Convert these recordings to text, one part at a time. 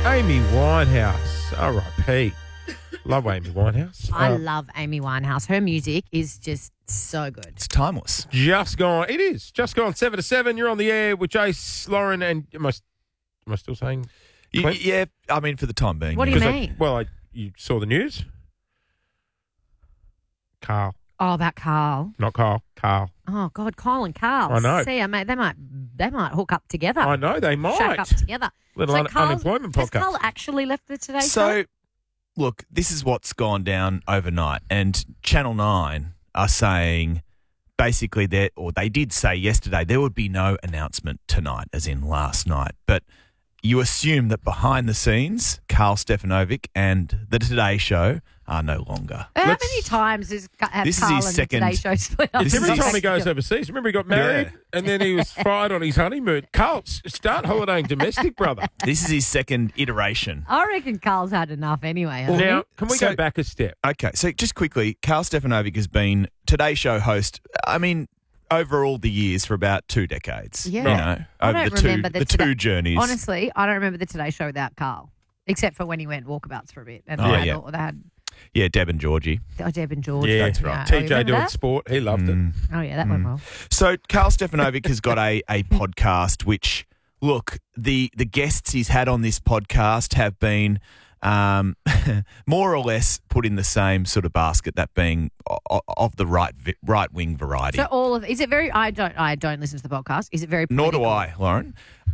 Amy Winehouse. R.I.P. Love Amy Winehouse. I love Amy Winehouse. Her music is just so good. It's timeless. Just gone. It is. Just gone 7 to 7. You're on the air with Jace, Lauren, and am I still saying? Yeah, I mean, for the time being. What do you mean? You saw the news? Carl. Oh, about Carl. Not Carl. Carl. Oh, God, Kyle and Carl. I know. See, mate, they might hook up together. I know, they might. Shack up together. Little unemployment Has podcast. Carl actually left the Today Show? So, look, this is what's gone down overnight, and Channel 9 are saying basically they did say yesterday there would be no announcement tonight, as in last night, but you assume that behind the scenes, Carl Stefanovic and the Today Show are no longer. How many times has Carl This is and his the second- Today Show split up? It's every is- time he goes overseas. Remember, he got married and then he was fired on his honeymoon. Carl, start holidaying domestic, brother. This is his second iteration. I reckon Carl's had enough anyway. hasn't Now, he? can we So- go back a step? Okay, so just quickly, Carl Stefanovic has been Today Show host, over all the years for about 2 decades. Yeah. You know, I over don't the remember two, the two journeys. Honestly, I don't remember the Today Show without Carl, except for when he went walkabouts for a bit. And Oh, they, had, yeah. they had Yeah, Deb and Georgie. Deb and George. Yeah, that's right. Oh, you TJ remember doing that? sport. He loved it. Oh, yeah, that went well. So Carl Stefanovic has got a podcast which, look, the guests he's had on this podcast have been more or less put in the same sort of basket, that being of the right wing variety. So is it very? I don't listen to the podcast. Is it very? Nor Political? do I, Lauren.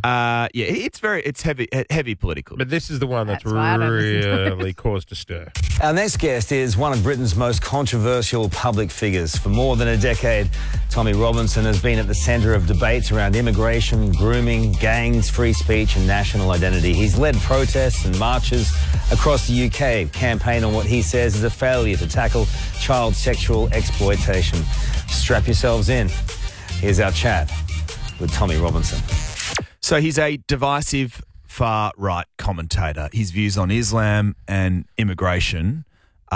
It's heavy political. But this is the one that's That's why I don't listen to it. really caused a stir. Our next guest is one of Britain's most controversial public figures. For more than a decade, Tommy Robinson has been at the centre of debates around immigration, grooming, gangs, free speech and national identity. He's led protests and marches across the UK, campaign on what he says is a failure to tackle child sexual exploitation. Strap yourselves in. Here's our chat with Tommy Robinson. So he's a divisive far-right commentator. His views on Islam and immigration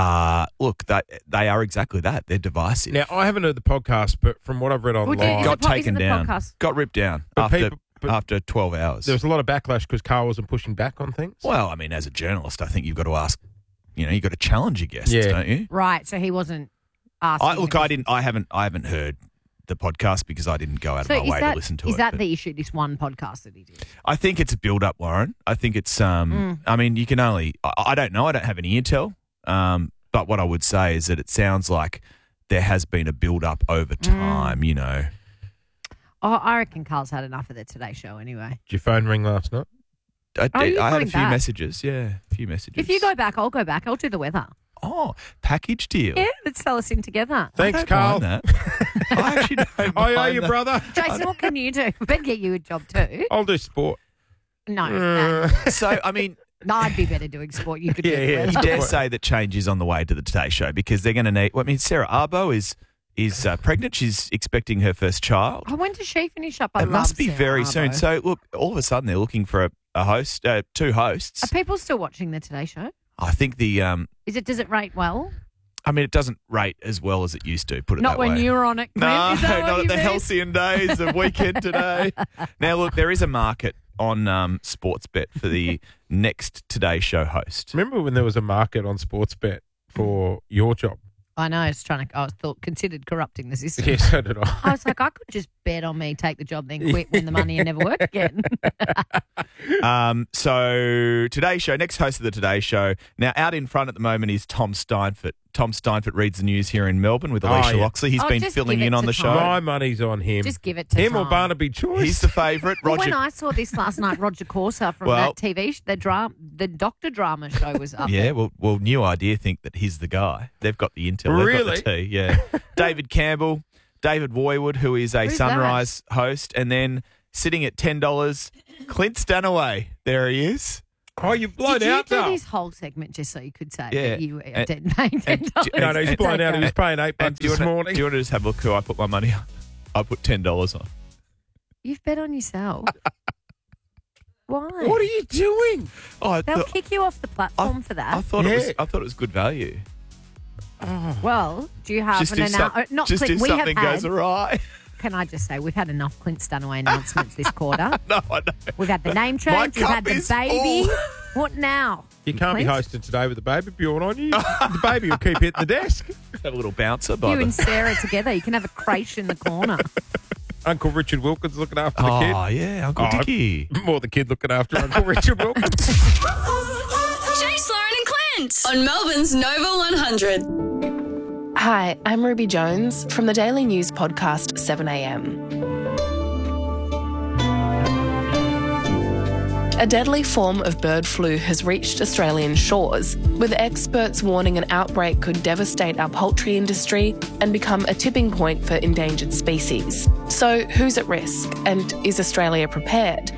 they are exactly that. They're divisive. Now, I haven't heard the podcast, but from what I've read online, is got it taken the down. podcast? Got ripped down But after 12 hours. there was a lot of backlash because Carl wasn't pushing back on things. Well, I mean, as a journalist, I think you've got to ask, you've got to challenge your guests, Yeah. don't you? Right. So he wasn't asking. I haven't heard the podcast because I didn't go out of my way to listen to it. Is that but the issue? This one podcast that he did. I think it's a build-up, Lauren. I think it's, I mean, you can only, I don't know. I don't have any intel. But what I would say is that it sounds like there has been a build-up over time, Oh, I reckon Carl's had enough of the Today Show anyway. Did your phone ring last night? I Are you had a going few back? messages. Yeah, a few messages. If you go back, I'll go back. I'll do the weather. Oh, package deal. Yeah, let's sell us in together. Thanks, I don't Carl. mind that. I actually don't I owe mind you, that. brother. Jason, what can you do? We better get you a job too. I'll do sport. No, So, I mean, no, I'd be better doing sport. You could do Yeah, the yeah. weather. you dare say that change is on the way to the Today Show because they're going to need. Well, I mean, Sarah Arbo is pregnant. She's expecting her first child. Oh, when does she finish up? It must be very soon. So, look, all of a sudden they're looking for a host, two hosts. Are people still watching the Today Show? I think Does it rate well? I mean, it doesn't rate as well as it used to. Put it Not that when way. you were on it. Clint. No, Is that what not you at the mean? halcyon days of Weekend Today. Now, look, there is a market on Sportsbet for the next Today Show host. Remember when there was a market on Sportsbet for your job? I know. I was considered corrupting the system. Yeah, so did I. I was like, I could just bet on me, take the job, then quit, win the money, and never work again. So Today Show, next host of the Today Show. Now, out in front at the moment is Tom Steinfort. Tom Steinfort reads the news here in Melbourne with Alicia yeah. Loxley. He's Oh, been just filling give it in on to the Tom. show. My money's on him. Just give it to him or Tom. Barnaby Choice. He's the favourite. Well, Roger. when I saw this last night, Roger Corser from Well- that TV, the Doctor Drama show was up Yeah, there. well, New Idea think that he's the guy. They've got the intel. They've Really? got the tea. Yeah. David Campbell, David Woywood, who is a Who's Sunrise host, and then sitting at $10, Clint Stanaway. There he is. Oh, you've blown Did you out do now. this whole segment just so you could say Yeah. that you were And- paying $10? No, he's And- blown out. He was paying $8 And this morning. do you want to just have a look who I put my money on? I put $10 on. You've bet on yourself. Why? What are you doing? Oh, I They'll thought, kick you off the platform for that. I thought Yeah. it was good value. Well, do you have Just an if, announcement? Not just Clint, if we have something had, goes awry. Can I just say, we've had enough Clint Stanaway announcements this quarter. No, I know. We've had the name My change. We've cup had the is baby. full. What now? You can't be Clint? hosting today with the baby Bjorn on you. The baby will keep hitting the desk. Have a little bouncer by You and Sarah together. You can have a creche in the corner. Uncle Richard Wilkins looking after the kid. Oh, yeah, Uncle Dickie. More the kid looking after Uncle Richard Wilkins. Jace, Lauren and Clint on Melbourne's Nova 100. Hi, I'm Ruby Jones from the Daily News podcast 7am. A deadly form of bird flu has reached Australian shores, with experts warning an outbreak could devastate our poultry industry and become a tipping point for endangered species. So, who's at risk, and is Australia prepared?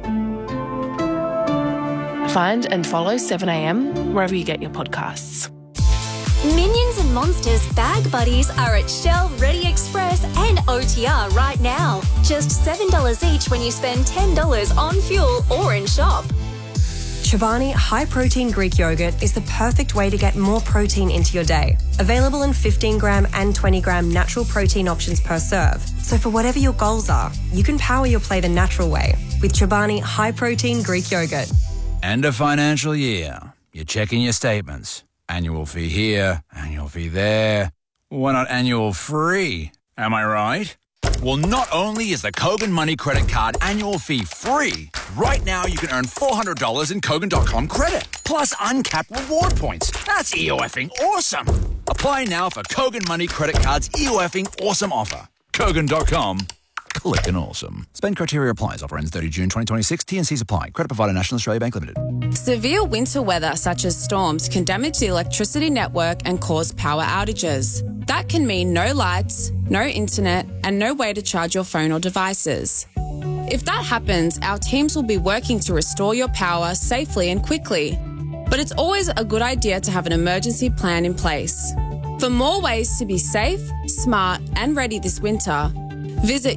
Find and follow 7am wherever you get your podcasts. Minions and Monsters Bag Buddies are at Shell, Ready Express and OTR right now. Just $7 each when you spend $10 on fuel or in shop. Chobani High Protein Greek Yogurt is the perfect way to get more protein into your day. Available in 15 gram and 20 gram natural protein options per serve. So for whatever your goals are, you can power your play the natural way with Chobani High Protein Greek Yogurt. End of financial year. You're checking your statements. Annual fee here, annual fee there. Why not annual free? Am I right? Well, not only is the Kogan Money Credit Card annual fee free, right now you can earn $400 in Kogan.com credit, plus uncapped reward points. That's EOFing awesome. Apply now for Kogan Money Credit Card's EOFing awesome offer. Kogan.com. Clickin' awesome. Spend criteria applies. Offer ends 30 June 2026. T&Cs apply. Credit provider National Australia Bank Limited. Severe winter weather such as storms can damage the electricity network and cause power outages. That can mean no lights, no internet, and no way to charge your phone or devices. If that happens, our teams will be working to restore your power safely and quickly. But it's always a good idea to have an emergency plan in place. For more ways to be safe, smart, and ready this winter, visit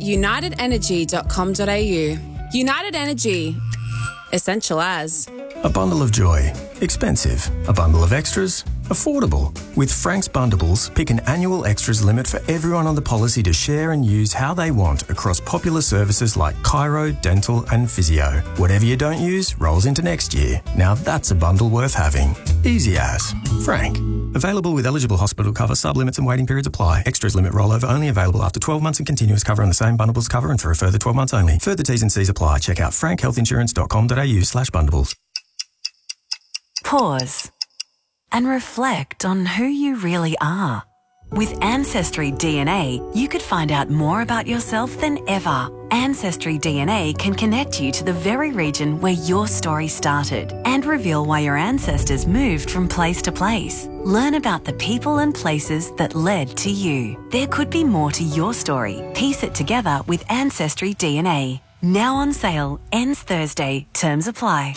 unitedenergy.com.au. United Energy. Essential as. A bundle of joy. Expensive. A bundle of extras. Affordable. With Frank's Bundables, pick an annual extras limit for everyone on the policy to share and use how they want across popular services like chiro, dental and physio. Whatever you don't use rolls into next year. Now that's a bundle worth having. Easy as. Frank. Available with eligible hospital cover, sub-limits and waiting periods apply. Extras limit rollover only available after 12 months and continuous cover on the same bundles cover and for a further 12 months only. Further T's and C's apply. Check out frankhealthinsurance.com.au/bundles. Pause and reflect on who you really are. With Ancestry DNA, you could find out more about yourself than ever. Ancestry DNA can connect you to the very region where your story started and reveal why your ancestors moved from place to place. Learn about the people and places that led to you. There could be more to your story. Piece it together with Ancestry DNA. Now on sale, ends Thursday. Terms apply.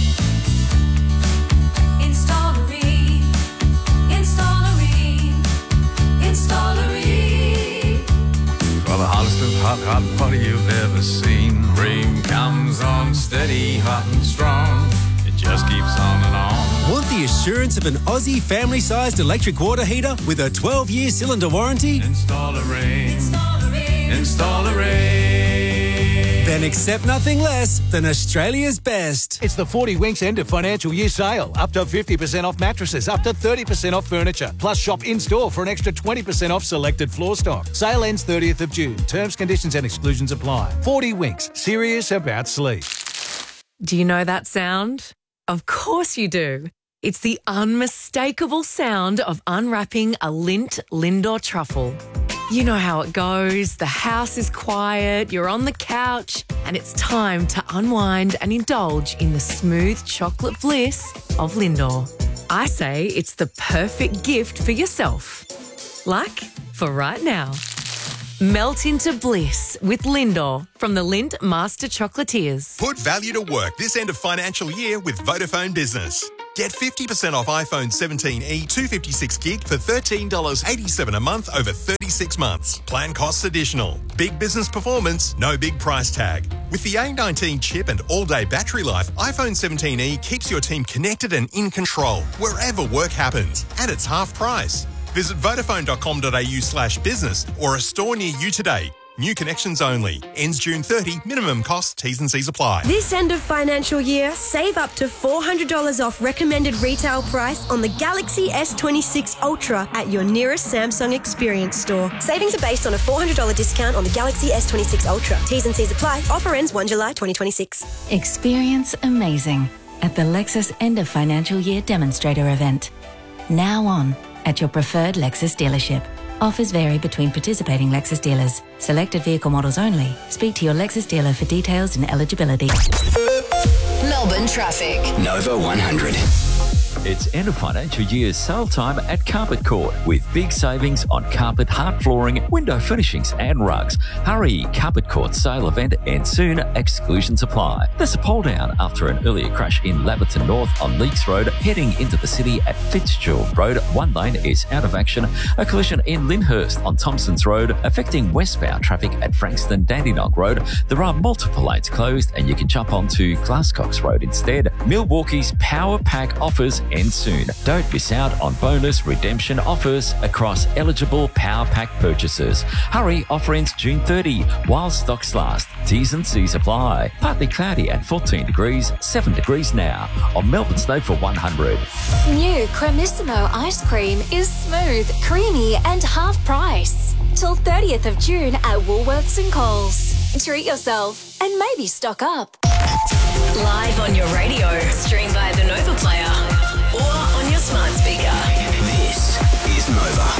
For the hottest of hot party you've ever seen. Rain comes on steady, hot and strong. It just keeps on and on. Want the assurance of an Aussie family-sized electric water heater with a 12-year cylinder warranty? Install a Rain. Install a Rain. Then accept nothing less than Australia's best. It's the 40 Winks end of financial year sale. Up to 50% off mattresses, up to 30% off furniture. Plus shop in-store for an extra 20% off selected floor stock. Sale ends 30th of June. Terms, conditions and exclusions apply. 40 Winks. Serious about sleep. Do you know that sound? Of course you do. It's the unmistakable sound of unwrapping a Lindt Lindor truffle. You know how it goes. The house is quiet, you're on the couch, and it's time to unwind and indulge in the smooth chocolate bliss of Lindor. I say it's the perfect gift for yourself. Like for right now. Melt into bliss with Lindor from the Lindt Master Chocolatiers. Put value to work this end of financial year with Vodafone Business. Get 50% off iPhone 17e 256 gig for $13.87 a month over 36 months. Plan costs additional. Big business performance, no big price tag. With the A19 chip and all-day battery life, iPhone 17e keeps your team connected and in control wherever work happens. And it's half price. Visit vodafone.com.au/business or a store near you today. New connections only. Ends June 30. Minimum cost. T's and C's apply. This end of financial year, save up to $400 off recommended retail price on the Galaxy S26 Ultra at your nearest Samsung Experience store. Savings are based on a $400 discount on the Galaxy S26 Ultra. T's and C's apply. Offer ends 1 July 2026. Experience amazing at the Lexus End of Financial Year Demonstrator event. Now on at your preferred Lexus dealership. Offers vary between participating Lexus dealers. Selected vehicle models only. Speak to your Lexus dealer for details and eligibility. Melbourne traffic. Nova 100. It's end of financial year sale time at Carpet Court with big savings on carpet, hard flooring, window furnishings and rugs. Hurry, Carpet Court sale event ends soon, exclusions apply. There's a pole down after an earlier crash in Laverton North on Leakes Road, heading into the city at Fitzgerald Road. One lane is out of action. A collision in Lyndhurst on Thompson's Road, affecting westbound traffic at Frankston Dandenong Road. There are multiple lanes closed and you can jump onto Glasscox Road instead. Milwaukee's Power Pack offers end soon. Don't miss out on bonus redemption offers across eligible Power Pack purchases. Hurry, offer ends June 30 while stocks last. T's and C's apply. Partly cloudy at 14 degrees, 7 degrees now on Melbourne's Nova 100. New Cremissimo ice cream is smooth, creamy and half price. Till 30th of June at Woolworths and Coles. Treat yourself and maybe stock up. Live on your radio. Stream via the Nova Player or on your smart speaker. This is Nova.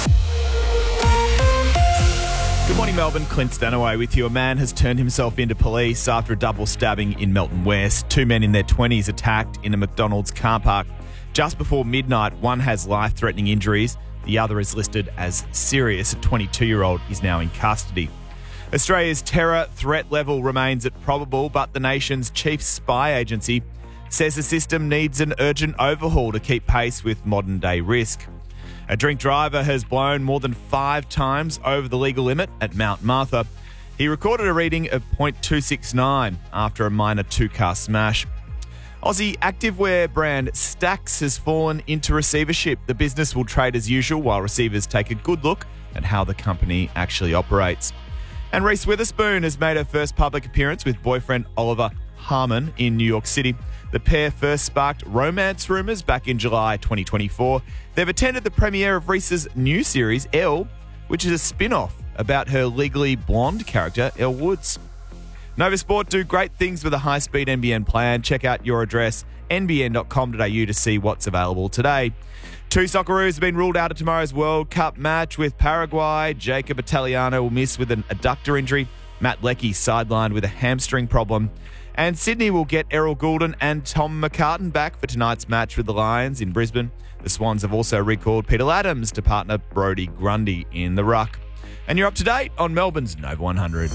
Good morning, Melbourne. Clint Stanaway with you. A man has turned himself into police after a double stabbing in Melton West. Two men in their 20s attacked in a McDonald's car park just before midnight. One has life-threatening injuries. The other is listed as serious. A 22-year-old is now in custody. Australia's terror threat level remains at probable, but the nation's chief spy agency says the system needs an urgent overhaul to keep pace with modern-day risk. A drink driver has blown more than 5 times over the legal limit at Mount Martha. He recorded a reading of .269 after a minor 2-car smash. Aussie activewear brand Stax has fallen into receivership. The business will trade as usual while receivers take a good look at how the company actually operates. And Reese Witherspoon has made her first public appearance with boyfriend Oliver Harmon in New York City. The pair first sparked romance rumours back in July 2024. They've attended the premiere of Reese's new series, Elle, which is a spin-off about her Legally Blonde character, Elle Woods. Nova Sport do great things with a high-speed NBN plan. Check out your address, nbn.com.au, to see what's available today. 2 Socceroos have been ruled out of tomorrow's World Cup match with Paraguay. Jacob Italiano will miss with an adductor injury. Matt Leckie sidelined with a hamstring problem. And Sydney will get Errol Goulden and Tom McCartan back for tonight's match with the Lions in Brisbane. The Swans have also recalled Peter Adams to partner Brodie Grundy in the ruck. And you're up to date on Melbourne's Nova 100.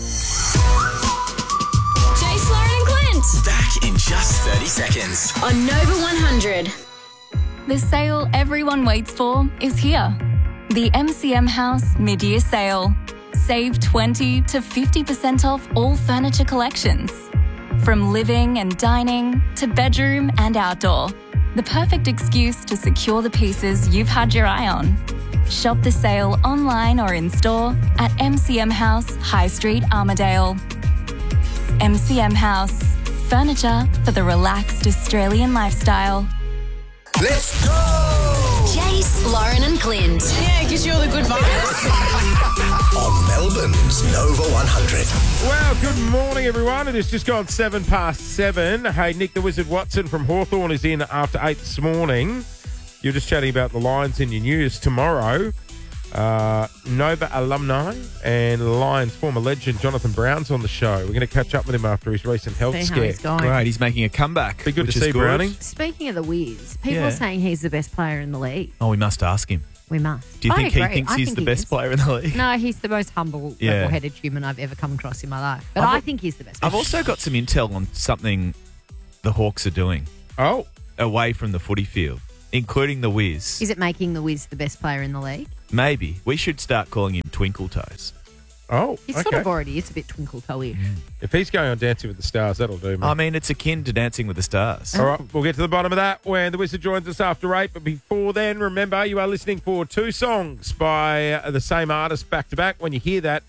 Jace, Lauren and Clint. Back in just 30 seconds. On Nova 100. The sale everyone waits for is here. The MCM House Mid-Year Sale. Save 20 to 50% off all furniture collections. From living and dining to bedroom and outdoor. The perfect excuse to secure the pieces you've had your eye on. Shop the sale online or in store at MCM House, High Street, Armadale. MCM House. Furniture for the relaxed Australian lifestyle. Let's go! Jace, Lauren and Clint. Yeah, it gives you all the good vibes. On Melbourne's Nova 100. Well, good morning, everyone. It has just gone 7:07. Hey, Nick the Wizard Watson from Hawthorn is in after 8 this morning. You're just chatting about the Lions in your news tomorrow. Nova alumni and Lions former legend Jonathan Brown's on the show. We're going to catch up with him after his recent health See how scare. he's going. Great, he's making a comeback. Be good which to is see good. Browning. Speaking of the Wiz, people Yeah. are saying he's the best player in the league. Oh, we must ask him. We must. Do you I think he agree. thinks I he's think the he best is. player in the league? No, he's the most humble, Yeah. level-headed human I've ever come across in my life. But I've- I think he's the best. I've also got some intel on something the Hawks are doing. Oh. Away from the footy field, including the Wiz. Is it making the Wiz the best player in the league? Maybe. We should start calling him Twinkle Toes. Oh, He sort of already is a bit twinkle toe-ish. If he's going on Dancing with the Stars, that'll do, mate. I mean, it's akin to Dancing with the Stars. All right, we'll get to the bottom of that when the Wizard joins us after 8. But before then, remember, you are listening for 2 songs by the same artist back-to-back. When you hear that,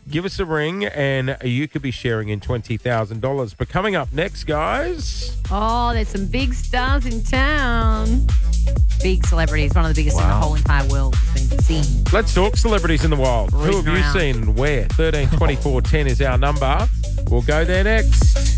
Give us a ring and you could be sharing in $20,000. But coming up next, guys. Oh, there's some big stars in town. Big celebrities, one of the biggest in the whole entire world has been seen. Let's talk celebrities in the wild. Who have you seen and where? 13 24 10 is our number. We'll go there next.